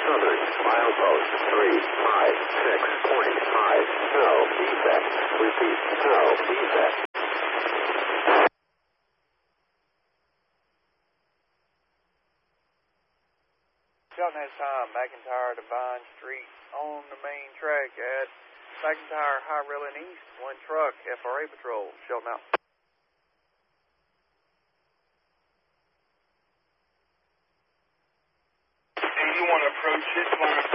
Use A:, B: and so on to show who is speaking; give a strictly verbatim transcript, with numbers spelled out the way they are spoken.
A: Southern, milepost three five six point five. No defect. Repeat, no defect.
B: Shelton has time, McIntyre to Vine Street on the main track at McIntyre High Railing East. One truck, F R A Patrol. Shelton out.
C: Hey, you want to approach this one?